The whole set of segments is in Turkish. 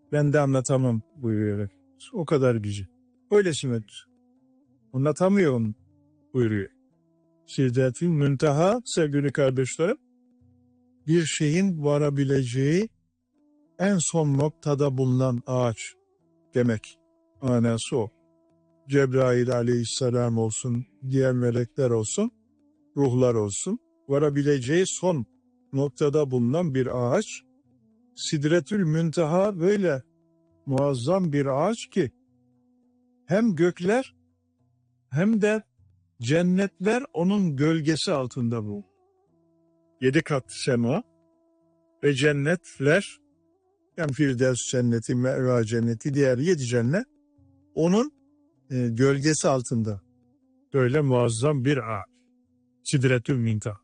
Ben de anlatamam buyuruyor. O kadar gücü. Öyle simettir. Anlatamıyorum buyuruyor. Sidretül Münteha sevgili kardeşlerim, bir şeyin varabileceği en son noktada bulunan ağaç demek. Manası o. Cebrail aleyhisselam olsun, diğer melekler olsun, ruhlar olsun, varabileceği son noktada bulunan bir ağaç. Sidretül Münteha böyle muazzam bir ağaç ki hem gökler hem de cennetler onun gölgesi altında bu. 7 kat sema ve cennetler, hem Firdevs cenneti, Me'va cenneti, diğer 7 cennet onun gölgesi altında. Böyle muazzam bir ağaç. Sidretül Münteha.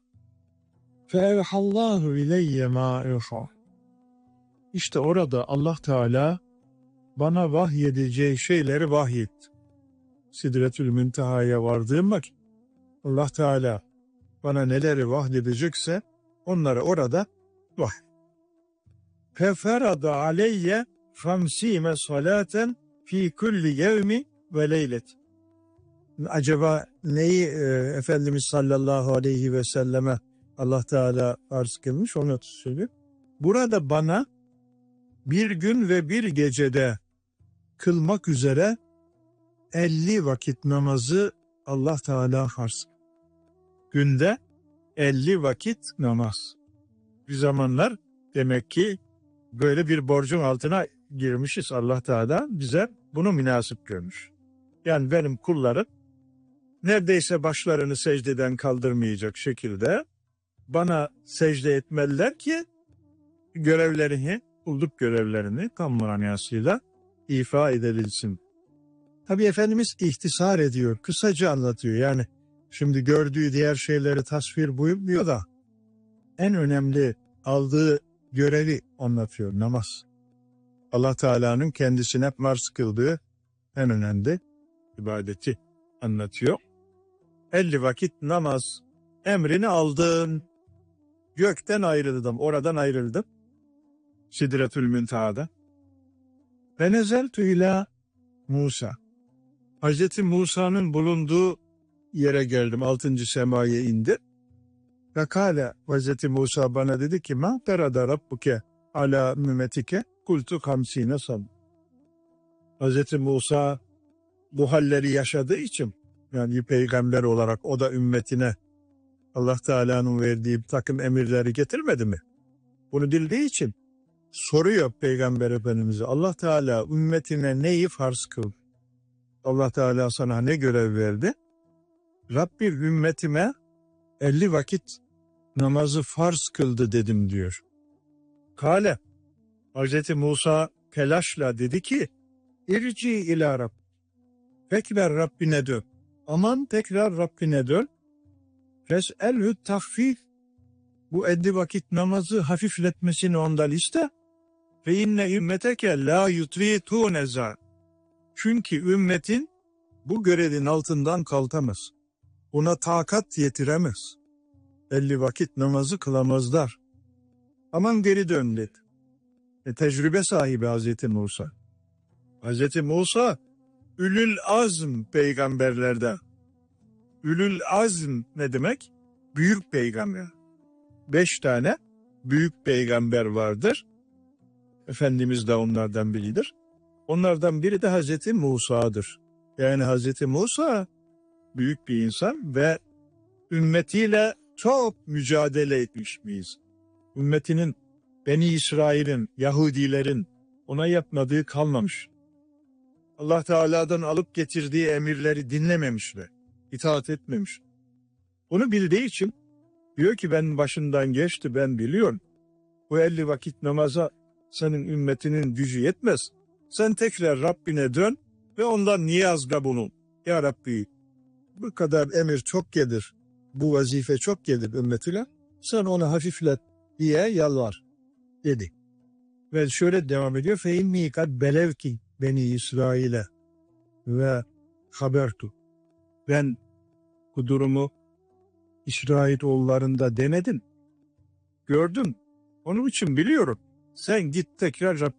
Feevhallahu ileyye ma yuha. İşte orada Allah Teala bana vahyedeceği şeyleri vahyetti. Sidretül Münteha'ya vardığım vakit Allah Teala bana neleri vahyedecekse onları orada vahyet. Feferada aleyye famsime salaten fi kulli yevmi ve leylet. Acaba neyi Efendimiz sallallahu aleyhi ve selleme Allah Teala farz kılmış onu söylüyor. Burada bana bir gün ve bir gecede kılmak üzere 50 vakit namazı Allah Teala farz. Günde 50 vakit namaz. Bir zamanlar demek ki böyle bir borcun altına girmişiz. Allah Teala bize bunu münasip görmüş. Yani benim kullarım neredeyse başlarını secdeden kaldırmayacak şekilde bana secde etmeliler ki görevlerini, kulluk görevlerini tam manasıyla ifa edilsin. Tabii Efendimiz ihtisar ediyor, kısaca anlatıyor. Yani şimdi gördüğü diğer şeyleri tasvir buyurmuyor da en önemli aldığı görevi anlatıyor, namaz. Allah Teala'nın kendisine farz kıldığı en önemli ibadeti anlatıyor. 50 vakit namaz emrini aldım. Gökten ayrıldım, oradan ayrıldım. Sidretül Münteha'da. Ve nezeltü ila Musa. Hazreti Musa'nın bulunduğu yere geldim. 6. semaya indi. Ve kâle Hazreti Musa bana dedi ki ma terada rabbuke ala ümmetike kultu hamsine san. Hazreti Musa bu halleri yaşadığı için yani peygamber olarak o da ümmetine Allah Teala'nın verdiği bir takım emirleri getirmedi mi? Bunu bildiği için soruyor Peygamber Efendimiz'e Allah Teala ümmetine neyi farz kıldı? Allah Teala sana ne görev verdi? Rabbim ümmetime 50 vakit namazı farz kıldı dedim diyor. Kale Hz. Musa telaşla dedi ki irci ila Rabb. Tekrar Rabbine dön. Aman tekrar Rabbine dön. Fes'elhü tahfif. Bu 50 vakit namazı hafifletmesini ondan iste. Ve inne ümmeteke la yutritûne zâ. Çünkü ümmetin bu görevin altından kalkamaz. Buna takat yetiremez. 50 vakit namazı kılamazlar. Aman geri dön dedi. Tecrübe sahibi Hazreti Musa. Hazreti Musa Ülül azm peygamberlerden. Ülül azm ne demek? Büyük peygamber. 5 tane büyük peygamber vardır. Efendimiz de onlardan biridir. Onlardan biri de Hazreti Musa'dır. Yani Hazreti Musa büyük bir insan ve ümmetiyle çok mücadele etmiş miyiz? Ümmetinin, Beni İsrail'in, Yahudilerin ona yapmadığı kalmamış. Allah Teala'dan alıp getirdiği emirleri dinlememişler. İtaat etmemiş. Bunu bildiği için diyor ki ben başından geçti ben biliyorum. Bu 50 vakit namaza senin ümmetinin gücü yetmez. Sen tekrar Rabbine dön ve ondan niyazda bulun. Ya Rabbi bu kadar emir çok gelir. Bu vazife çok gelir ümmetine. Sen onu hafiflet diye yalvar dedi. Ve şöyle devam ediyor. Fe inni kad belevki Beni İsrail'e ve habertu. Ben bu durumu İsrailoğullarında denedim. Gördüm. Onun için biliyorum. Sen git tekrar Rabbine